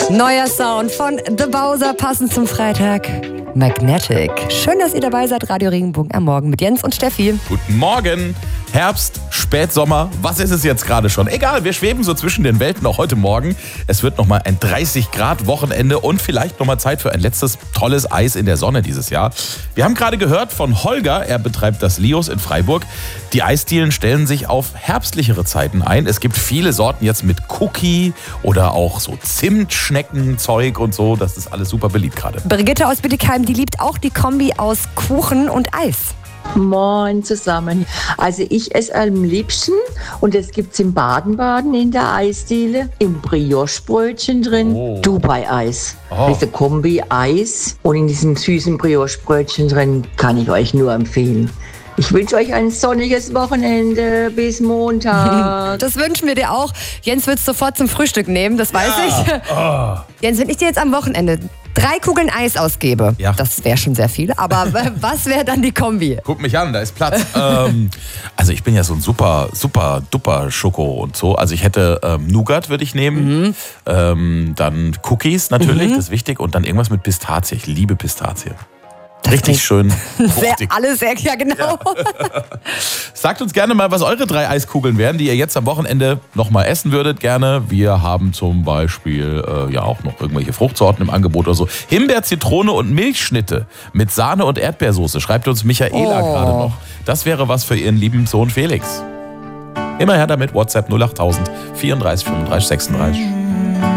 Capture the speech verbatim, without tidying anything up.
Neuer Sound von The Bowser, passend zum Freitag. Magnetic. Schön, dass ihr dabei seid. Radio Regenbogen am Morgen mit Jens und Steffi. Guten Morgen. Herbst, Spätsommer, was ist es jetzt gerade schon? Egal, wir schweben so zwischen den Welten auch heute Morgen. Es wird nochmal ein dreißig Grad Wochenende und vielleicht nochmal Zeit für ein letztes tolles Eis in der Sonne dieses Jahr. Wir haben gerade gehört von Holger, er betreibt das Lios in Freiburg. Die Eisdielen stellen sich auf herbstlichere Zeiten ein. Es gibt viele Sorten jetzt mit Cookie oder auch so Zimtschneckenzeug und so. Das ist alles super beliebt gerade. Brigitte aus Bittigheim, die liebt auch die Kombi aus Kuchen und Eis. Moin zusammen. Also ich esse am liebsten, und das gibt's in Baden-Baden in der Eisdiele, im Brioche-Brötchen drin, Oh. Dubai-Eis. Oh. Diese Kombi-Eis, und in diesem süßen Brioche-Brötchen drin kann ich euch nur empfehlen. Ich wünsche euch ein sonniges Wochenende. Bis Montag. Das wünschen wir dir auch. Jens wird es sofort zum Frühstück nehmen, das weiß ich. Oh. Jens, wenn ich dir jetzt am Wochenende drei Kugeln Eis ausgebe, Ja. das wäre schon sehr viel, aber was wäre dann die Kombi? Guck mich an, da ist Platz. ähm, also ich bin ja so ein super, super, duper Schoko und so. Also ich hätte ähm, Nougat würde ich nehmen, mhm. ähm, dann Cookies natürlich, mhm. das ist wichtig, und dann irgendwas mit Pistazie. Ich liebe Pistazie. Das Richtig schön sehr, fruchtig. alles sehr, ja genau. Ja. Sagt uns gerne mal, was eure drei Eiskugeln wären, die ihr jetzt am Wochenende noch mal essen würdet, gerne. Wir haben zum Beispiel äh, ja auch noch irgendwelche Fruchtsorten im Angebot oder so. Himbeer, Zitrone und Milchschnitte mit Sahne und Erdbeersoße. Schreibt uns Michaela Oh. gerade noch. Das wäre was für ihren lieben Sohn Felix. Immer her damit, WhatsApp null acht tausend vierunddreißig fünfunddreißig sechsunddreißig.